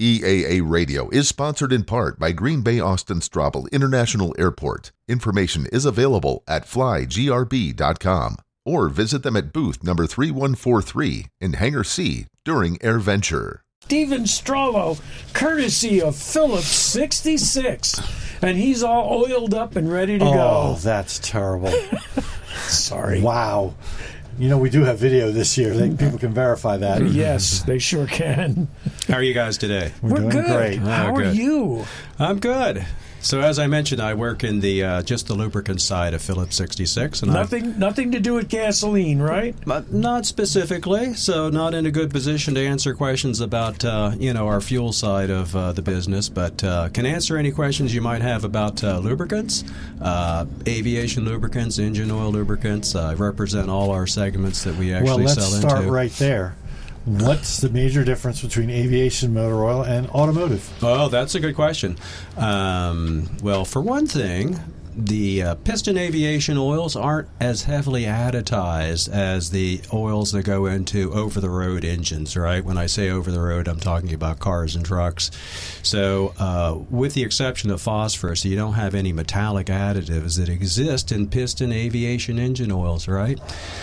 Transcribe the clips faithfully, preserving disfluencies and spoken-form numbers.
E A A Radio is sponsored in part by Green Bay Austin Straubel International Airport. Information is available at fly g r b dot com or visit them at booth number three one four three in Hangar C during AirVenture. Steven Strollo, courtesy of Phillips sixty-six, and he's all oiled up and ready to oh, go. Oh, that's terrible. Sorry. Wow. You know, we do have video this year. They, people can verify that. Yes, they sure can. How are you guys today? We're, We're doing good. great. How Oh, are good. you? I'm good. So as I mentioned, I work in the uh, just the lubricant side of Phillips sixty-six. And Nothing nothing to do with gasoline, right? I'm, not specifically, so not in a good position to answer questions about, uh, you know, our fuel side of uh, the business, but uh, can answer any questions you might have about uh, lubricants, uh, aviation lubricants, engine oil lubricants. Uh, I represent all our segments that we actually well, let's sell start into. right there. What's the major difference between aviation motor oil and automotive? Oh, that's a good question. Um, well, for one thing, the uh, piston aviation oils aren't as heavily additized as the oils that go into over-the-road engines, right? When I say over-the-road, I'm talking about cars and trucks. So uh, with the exception of phosphorus, you don't have any metallic additives that exist in piston aviation engine oils, right?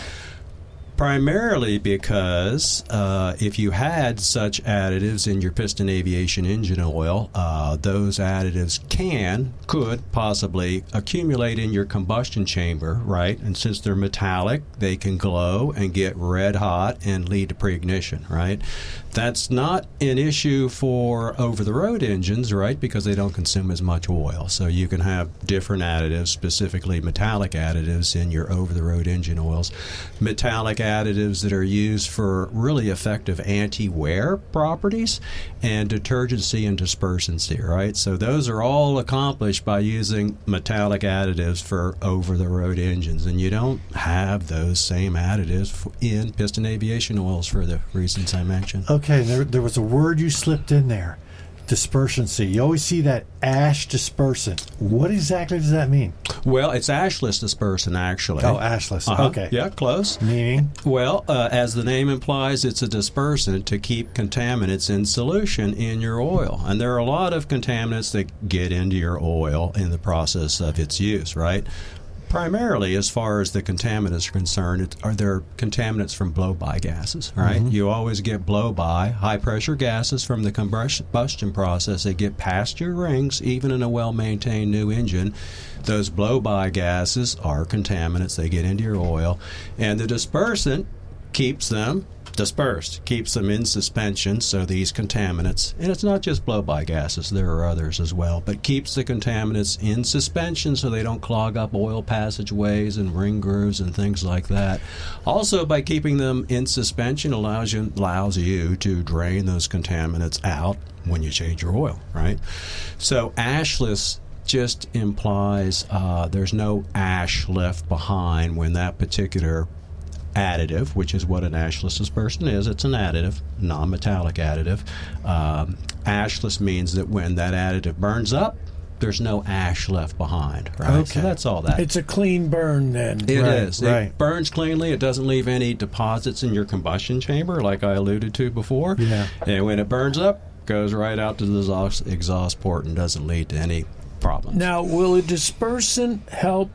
Primarily because uh, if you had such additives in your piston aviation engine oil, uh, those additives can, could possibly accumulate in your combustion chamber, right? And since they're metallic, they can glow and get red hot and lead to pre-ignition, right? That's not an issue for over-the-road engines, right, because they don't consume as much oil. So you can have different additives, specifically metallic additives in your over-the-road engine oils. Metallic additives that are used for really effective anti-wear properties and detergency and dispersancy, right? So those are all accomplished by using metallic additives for over-the-road engines, and you don't have those same additives in piston aviation oils for the reasons I mentioned. Okay, there, there was a word you slipped in there, dispersancy. You always see that ash dispersant. What exactly does that mean? Well, it's ashless dispersant, actually. Oh, ashless. Uh-huh. Okay. Yeah, close. Meaning? Well, uh, as the name implies, it's a dispersant to keep contaminants in solution in your oil. And there are a lot of contaminants that get into your oil in the process of its use, right? Primarily, as far as the contaminants are concerned, it, are there contaminants from blow-by gases, right? Mm-hmm. You always get blow-by, high-pressure gases from the combustion process. They get past your rings, even in a well-maintained new engine. Those blow-by gases are contaminants. They get into your oil. And the dispersant keeps them dispersed, keeps them in suspension, so these contaminants, and it's not just blow-by gases, there are others as well, but keeps the contaminants in suspension so they don't clog up oil passageways and ring grooves and things like that. Also, by keeping them in suspension allows you, allows you to drain those contaminants out when you change your oil, right? So ashless just implies uh, there's no ash left behind when that particular additive, which is what an ashless dispersant is. It's an additive, non-metallic additive. Um, ashless means that when that additive burns up, there's no ash left behind, right? Okay. So that's all that. It's a clean burn then. It right, is. Right. It burns cleanly. It doesn't leave any deposits in your combustion chamber, like I alluded to before. Yeah. And when it burns up, goes right out to the exhaust, exhaust port and doesn't lead to any problems. Now, will a dispersant help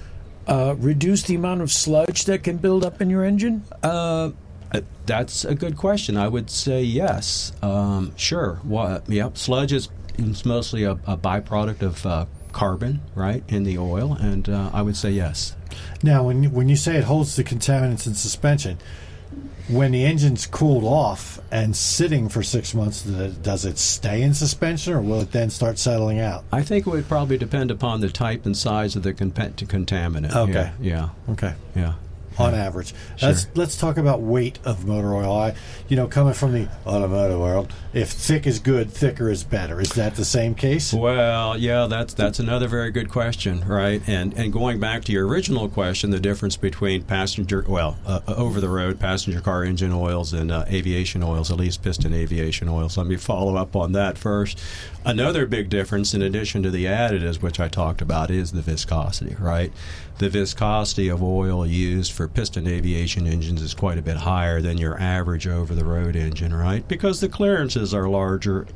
Uh, reduce the amount of sludge that can build up in your engine? Uh, that's a good question. I would say yes. Um, sure. What? Yep. Sludge is it's mostly a, a byproduct of uh, carbon, right, in the oil, and uh, I would say yes. Now, when you, when you say it holds the contaminants in suspension, when the engine's cooled off and sitting for six months, does it stay in suspension, or will it then start settling out? I think it would probably depend upon the type and size of the con- contaminant. Okay. Yeah. Okay. Yeah. On average. Sure. Let's let's talk about weight of motor oil. I, you know, coming from the automotive world, if thick is good, thicker is better. Is that the same case? Well, yeah, that's that's another very good question, right? And and going back to your original question, the difference between passenger, well, uh, over the road passenger car engine oils and uh, aviation oils, at least piston aviation oils. Let me follow up on that first. Another big difference, in addition to the additives, which I talked about, is the viscosity, right? The viscosity of oil used for piston aviation engines is quite a bit higher than your average over-the-road engine, right? Because the clearances are larger